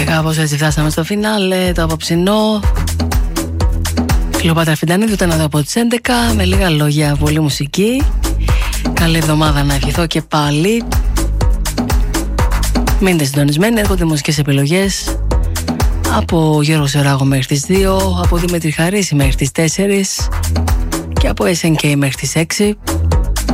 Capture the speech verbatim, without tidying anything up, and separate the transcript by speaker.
Speaker 1: κάπως έτσι φτάσαμε στο φινάλε, το απόψινό. Κλεοπάτρα Φιντανίδου ήταν εδώ από τις έντεκα. Με λίγα λόγια, πολύ μουσική. Καλή εβδομάδα να ευχηθώ και πάλι. Μείνετε συντονισμένοι, έρχονται μουσικές επιλογές από Γιώργο Σεράγο μέχρι τις δύο, από Δημήτρη Χαρίση μέχρι τις τέσσερις και από ες εν κέι μέχρι τις έξι.